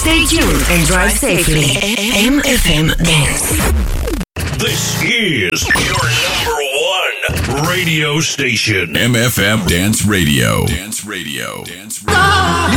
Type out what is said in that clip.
Stay tuned and drive safely. MFM Dance. This is your number one radio station. MFM Dance Radio. Dance Radio. Dance Radio.